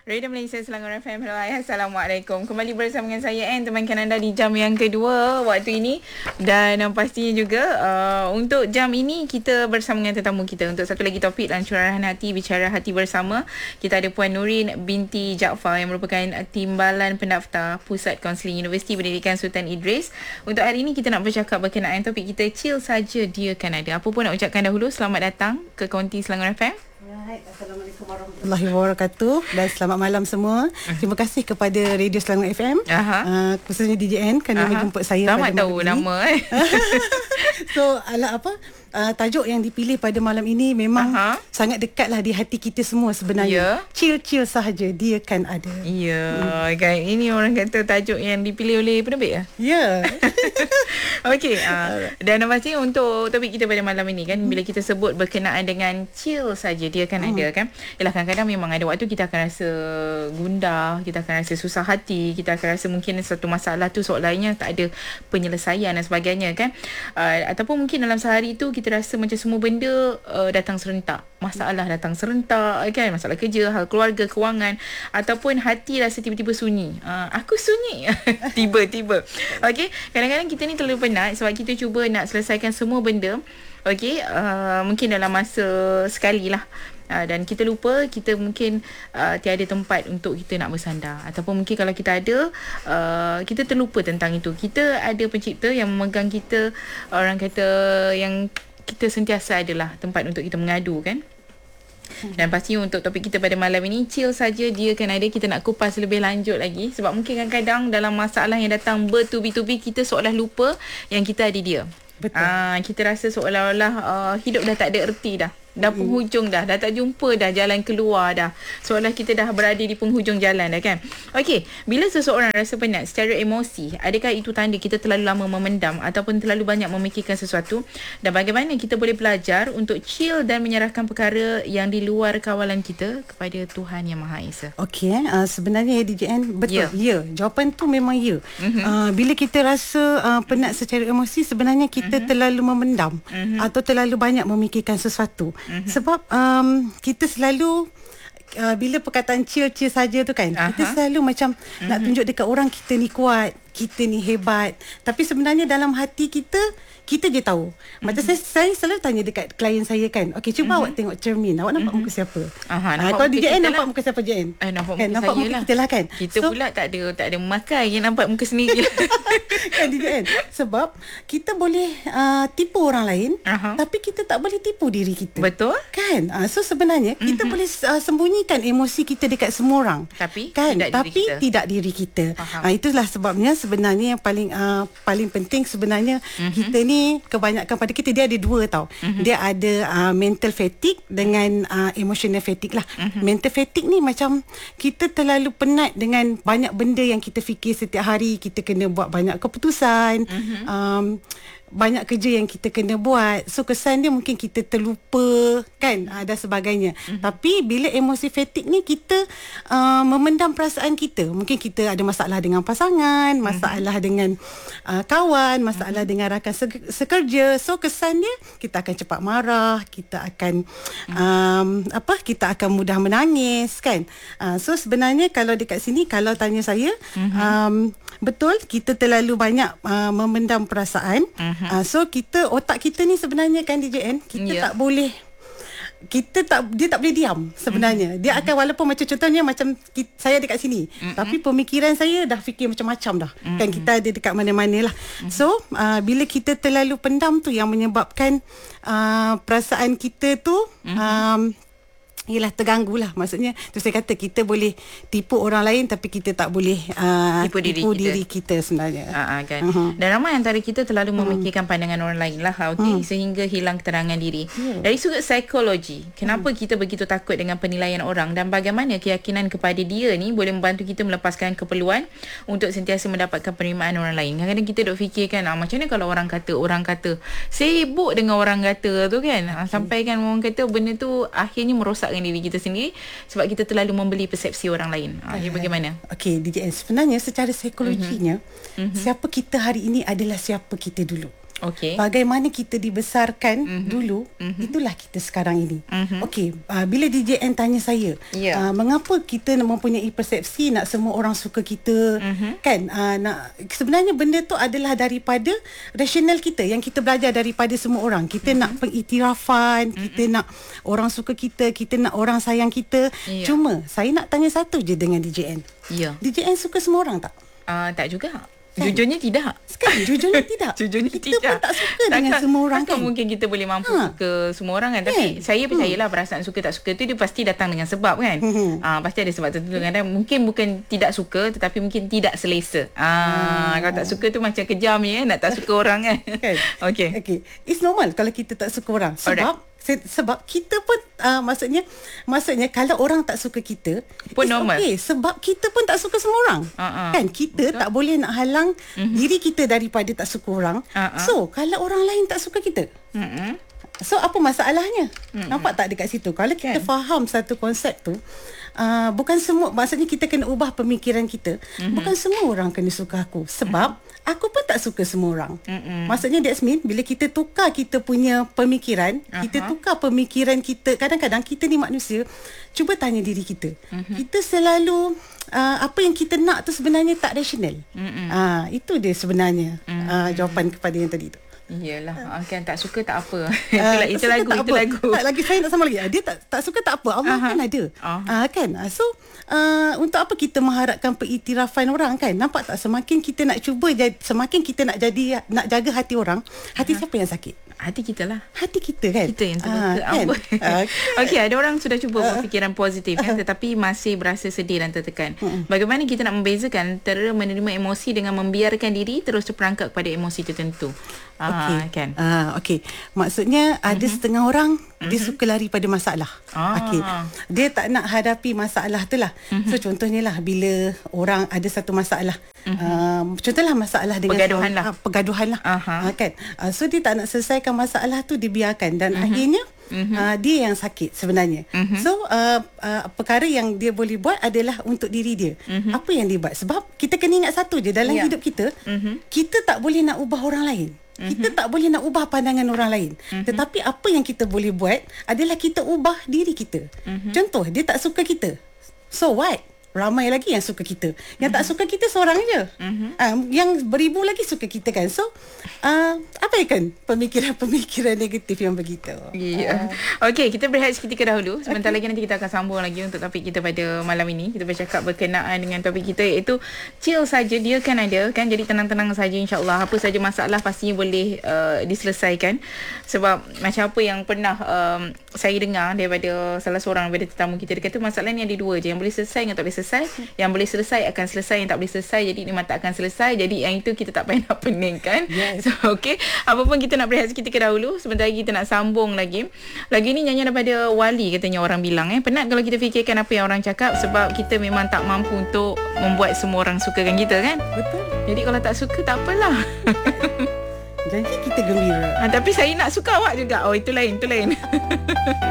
Radio Malaysia Selangor FM. Hello, Assalamualaikum. Kembali bersama dengan saya Anne, temankan anda di jam yang kedua waktu ini. Dan pastinya juga untuk jam ini kita bersama dengan tetamu kita untuk satu lagi topik dalam curahan hati, bicara hati bersama. Kita ada Puan Nurin binti Jaafar yang merupakan Timbalan Pendaftar Pusat Kaunseling Universiti Pendidikan Sultan Idris. Untuk hari ini kita nak bercakap berkenaan topik kita, chill saja dia kan ada. Apa pun nak ucapkan dahulu, selamat datang ke Konti Selangor FM. Assalamualaikum warahmatullahi wabarakatuh dan selamat malam semua. Terima kasih kepada Radio Selangor FM, khususnya DJN kerana menjemput saya selamat pada tahu malam nama ini. So, tajuk yang dipilih pada malam ini memang sangat dekatlah di hati kita semua sebenarnya. Chill sahaja dia kan ada. Kan ini orang kata tajuk yang dipilih oleh penerbit ya. Okey, dan pasti untuk topik kita pada malam ini kan, bila kita sebut berkenaan dengan chill saja dia kan ada kan. Yalah, kadang-kadang memang ada waktu kita akan rasa gundah, kita akan rasa susah hati, kita akan rasa mungkin satu masalah tu seolahnya tak ada penyelesaian dan sebagainya kan. Ataupun mungkin dalam sehari tu kita rasa macam semua benda datang serentak. Masalah datang serentak kan, masalah kerja, hal keluarga, kewangan, ataupun hati rasa tiba-tiba sunyi. Aku sunyi tiba-tiba. Okey, kadang-kadang kita ni terlalu penat sebab kita cuba nak selesaikan semua benda. Okey, mungkin dalam masa sekali lah. Dan kita lupa kita mungkin tiada tempat untuk kita nak bersandar, ataupun mungkin kalau kita ada kita terlupa tentang itu. Kita ada pencipta yang memegang kita, orang kata yang kita sentiasa adalah tempat untuk kita mengadu kan. Dan pasti untuk topik kita pada malam ini, chill saja dia kan ada, kita nak kupas lebih lanjut lagi. Sebab mungkin kadang-kadang dalam masalah yang datang bertubi-tubi, kita seolah lupa yang kita ada dia. Betul. Kita rasa seolah-olah hidup dah tak ada erti dah. Dah penghujung dah tak jumpa dah jalan keluar dah. Seolah kita dah berada di penghujung jalan dah kan. Okey, bila seseorang rasa penat secara emosi, adakah itu tanda kita terlalu lama memendam ataupun terlalu banyak memikirkan sesuatu? Dan bagaimana kita boleh belajar untuk chill dan menyerahkan perkara yang di luar kawalan kita kepada Tuhan Yang Maha Esa? Okey, sebenarnya DJN betul. Ya. Jawapan tu memang ya. Bila kita rasa penat secara emosi, sebenarnya kita terlalu memendam atau terlalu banyak memikirkan sesuatu. Sebab kita selalu bila perkataan chill saja tu kan, kita selalu macam nak tunjuk dekat orang kita ni kuat, kita ni hebat. Tapi sebenarnya dalam hati kita je tahu. Macam saya selalu tanya dekat klien saya kan, okey, cuba awak tengok cermin, awak nampak muka siapa? Kalau DJN nampak muka siapa JN? Nampak kan, muka nampak saya muka lah. kita lah kan. Kita pula tak ada memakai, yang nampak muka sendiri. Kan DJN. Sebab kita boleh tipu orang lain, tapi kita tak boleh tipu diri kita. Betul. Kan? So sebenarnya kita boleh sembunyikan emosi kita dekat semua orang. Tapi kan? tidak diri kita. Tidak diri kita. Itulah sebabnya sebenarnya yang paling penting sebenarnya kita ni kebanyakan pada kita, dia ada dua tau. Dia ada mental fatigue dengan emotional fatigue lah. Mental fatigue ni macam kita terlalu penat dengan banyak benda yang kita fikir setiap hari. Kita kena buat banyak keputusan, banyak kerja yang kita kena buat. So kesan dia mungkin kita terlupa kan, dan sebagainya. Tapi bila emosi fatigue ni, kita memendam perasaan kita. Mungkin kita ada masalah dengan pasangan, masalah dengan kawan, masalah dengan rakan sekerja. So kesan dia kita akan cepat marah, kita akan kita akan mudah menangis kan. So sebenarnya kalau dekat sini, kalau tanya saya, betul kita terlalu banyak memendam perasaan. So otak kita ni sebenarnya kan DJN, kita tak boleh, dia tak boleh diam sebenarnya. Dia akan, walaupun macam contohnya macam saya dekat sini, tapi pemikiran saya dah fikir macam-macam dah. Kan kita ada dekat mana-mana lah. So bila kita terlalu pendam tu yang menyebabkan perasaan kita tu yelah terganggu lah. Maksudnya tu saya kata kita boleh tipu orang lain, tapi kita tak boleh tipu diri kita sebenarnya. Kan. Dan ramai antara kita terlalu memikirkan pandangan orang lain lah, sehingga hilang keterangan diri. Dari sudut psikologi, kenapa kita begitu takut dengan penilaian orang, dan bagaimana keyakinan kepada dia ni boleh membantu kita melepaskan keperluan untuk sentiasa mendapatkan penerimaan orang lain. Kadang-kadang kita duk fikirkan macam mana kalau orang kata sibuk dengan orang kata tu kan, sampai kan orang kata benda tu akhirnya merosak menyesatkan diri kita sendiri sebab kita terlalu membeli persepsi orang lain. Ini bagaimana? Okey, DJN, sebenarnya secara psikologinya siapa kita hari ini adalah siapa kita dulu. Okey. Bagaimana kita dibesarkan dulu, itulah kita sekarang ini. Okey, bila DJN tanya saya, mengapa kita mempunyai persepsi nak semua orang suka kita, kan? Sebenarnya benda tu adalah daripada rasional kita yang kita belajar daripada semua orang. Kita nak pengiktirafan, kita nak orang suka kita nak orang sayang kita. Cuma saya nak tanya satu je dengan DJN. DJN suka semua orang tak? Tak juga. Jujurnya tidak. Sekali jujurnya tidak. Jujurnya kita tidak. Pun tak suka dengan semua orang kan. Mungkin kita boleh mampu suka semua orang kan. Tapi saya percayalah perasaan suka tak suka tu dia pasti datang dengan sebab kan. Pasti ada sebab tertentu. Kadang mungkin bukan tidak suka tetapi mungkin tidak selesa. Kalau tak suka tu macam kejam je nak tak suka orang kan. Okay. It's normal kalau kita tak suka orang. Sebab kita pun maksudnya kalau orang tak suka kita pun normal. Sebab kita pun tak suka semua orang. Kan kita tak boleh nak halang diri kita daripada tak suka orang. So kalau orang lain tak suka kita, so apa masalahnya? Nampak tak dekat situ? Kalau kita faham satu konsep tu, bukan semua, maksudnya kita kena ubah pemikiran kita. Bukan semua orang kena suka aku. Sebab aku pun tak suka semua orang. Maksudnya that's mean bila kita tukar kita punya pemikiran, kita tukar pemikiran kita. Kadang-kadang kita ni manusia, cuba tanya diri kita. Kita selalu apa yang kita nak tu sebenarnya tak rasional. Itu dia sebenarnya jawapan kepada yang tadi tu. Iyalah, kan tak suka tak apa. Itu lagu. Tak lagi saya nak sama lagi. Dia tak suka tak apa. Allah kan ada. Kan. So untuk apa kita mengharapkan pengiktirafan orang kan? Nampak tak semakin kita nak cuba semakin kita nak jaga hati orang, hati siapa yang sakit? Hati kita lah. Hati kita kan. Kita yang terluka. Kan? Okey, ada orang sudah cuba berfikiran positif kan, tetapi masih berasa sedih dan tertekan. Bagaimana kita nak membezakan antara menerima emosi dengan membiarkan diri terus terperangkap kepada emosi tertentu? Kan. Okey. Maksudnya ada setengah orang dia suka lari pada masalah. Okey. Dia tak nak hadapi masalah tu lah. So contohnya lah bila orang ada satu masalah. Contohlah masalah dengan pergaduhan lah. Kan. So dia tak nak selesaikan masalah tu, dia biarkan dan akhirnya dia yang sakit sebenarnya. So perkara yang dia boleh buat adalah untuk diri dia. Apa yang dia buat? Sebab kita kena ingat satu je dalam hidup kita, kita tak boleh nak ubah orang lain. Kita tak boleh nak ubah pandangan orang lain. Tetapi apa yang kita boleh buat adalah kita ubah diri kita. Contoh, dia tak suka kita. So what? Ramai lagi yang suka kita. Yang tak suka kita seorang je. Yang beribu lagi suka kita kan. So abaikan pemikiran-pemikiran negatif yang begitu. Okey, kita berehat seketika dahulu. Sebentar lagi nanti kita akan sambung lagi untuk topik kita pada malam ini. Kita bercakap berkenaan dengan topik kita iaitu chill saja, dia kan ada kan. Jadi tenang-tenang saja, insya-Allah. Apa saja masalah pastinya boleh diselesaikan. Sebab macam apa yang pernah saya dengar daripada salah seorang daripada tetamu kita, dia kata masalah ni ada dua je, yang boleh selesai dengan tak boleh selesai. Yang boleh selesai akan selesai, yang tak boleh selesai jadi memang tak akan selesai. Jadi yang itu kita tak payah nak peningkan. So okey, apa pun kita nak berehat seketika dahulu. Sebentar lagi kita nak sambung lagi. Lagi ni nyanyian daripada Wali katanya orang bilang penat kalau kita fikirkan apa yang orang cakap, sebab kita memang tak mampu untuk membuat semua orang sukakan kita kan. Betul. Jadi kalau tak suka tak apalah. Janji kita gembira. Tapi saya nak suka awak juga. Itu lain.